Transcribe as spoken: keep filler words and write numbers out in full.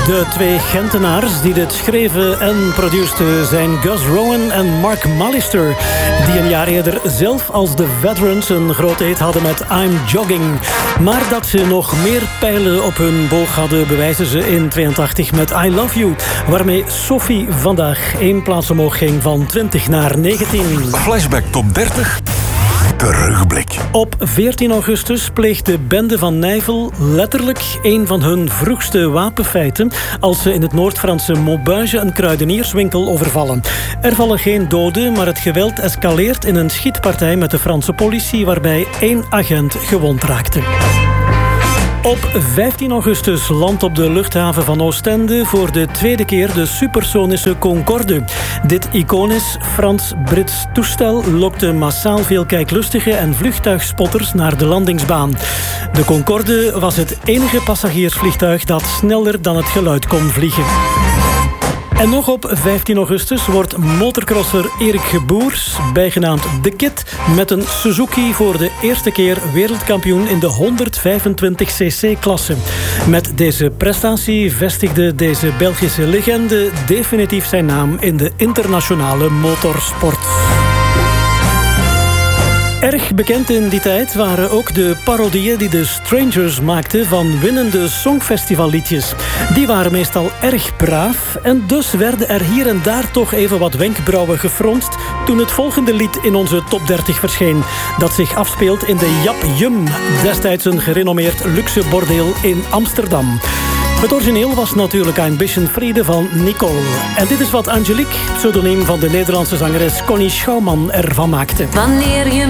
De twee Gentenaars die dit schreven en produceerden zijn Gus Rowan en Mark Mallister, die een jaar eerder zelf als de Veterans een grote hit hadden met I'm Jogging. Maar dat ze nog meer pijlen op hun boog hadden, bewijzen ze in tweeëntachtig met I Love You, waarmee Sophie vandaag één plaats omhoog ging van twintig naar negentien. Flashback Top dertig. Terugblik. Op veertien augustus pleegt de bende van Nijvel letterlijk een van hun vroegste wapenfeiten als ze in het Noord-Franse Maubeuge een kruidenierswinkel overvallen. Er vallen geen doden, maar het geweld escaleert in een schietpartij met de Franse politie waarbij één agent gewond raakte. Op vijftien augustus landt op de luchthaven van Oostende voor de tweede keer de supersonische Concorde. Dit iconisch Frans-Brits toestel lokte massaal veel kijklustige en vliegtuigspotters naar de landingsbaan. De Concorde was het enige passagiersvliegtuig dat sneller dan het geluid kon vliegen. En nog op vijftien augustus wordt motocrosser Erik Geboers, bijgenaamd The Kid, met een Suzuki voor de eerste keer wereldkampioen in de honderdvijfentwintig cc-klasse. Met deze prestatie vestigde deze Belgische legende definitief zijn naam in de internationale motorsport. Erg bekend in die tijd waren ook de parodieën die de Strangers maakten van winnende songfestivalliedjes. Die waren meestal erg braaf en dus werden er hier en daar toch even wat wenkbrauwen gefronst toen het volgende lied in onze top dertig verscheen, dat zich afspeelt in de Jap Jum, destijds een gerenommeerd luxe bordeel in Amsterdam. Het origineel was natuurlijk Ambition Friede van Nicole. En dit is wat Angelique, pseudoniem van de Nederlandse zangeres Connie Schouwman, ervan maakte. Wanneer je